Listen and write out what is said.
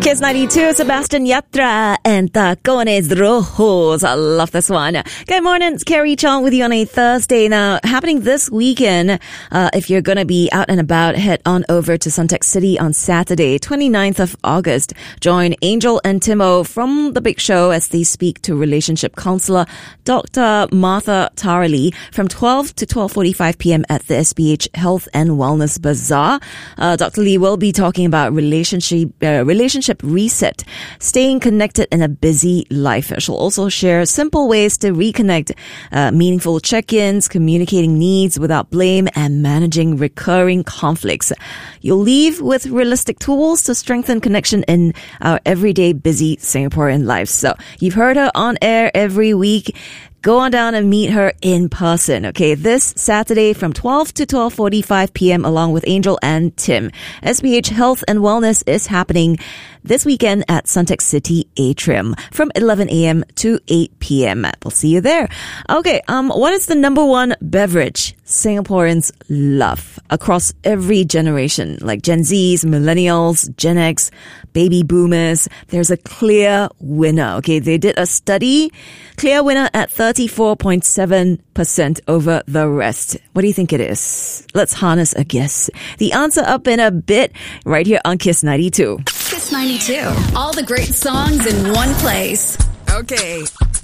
Kiss 92, Sebastian Yatra and Tacones Rojos. I love this one. Good morning, it's Carrie Chong with you on a Thursday. Now, happening this weekend, if you're going to be out and about, head on over to Suntec City on Saturday, 29th of August. Join Angel and Timo from The Big Show as they speak to relationship counselor Dr. Martha Tarali from 12 to 12:45 p.m. at the SPH Health and Wellness Bazaar. Dr. Lee will be talking about relationship reset, staying connected in a busy life. She'll also share simple ways to reconnect, meaningful check-ins, communicating needs without blame, and managing recurring conflicts. You'll leave with realistic tools to strengthen connection in our everyday busy Singaporean lives. So you've heard her on air every week. Go on down and meet her in person, okay? This Saturday from 12 to 12:45 p.m. along with Angel and Tim. SPH Health and Wellness is happening this weekend at Suntec City Atrium from 11 a.m. to 8 p.m. We'll see you there. Okay, what is the number one beverage Singaporeans love across every generation? Like Gen Zs, Millennials, Gen X, Baby Boomers. There's a clear winner, okay? They did a study. Clear winner at 34.7% over the rest. What do you think it is? Let's harness a guess. The answer up in a bit right here on Kiss 92. Kiss 92. All the great songs in one place. Okay.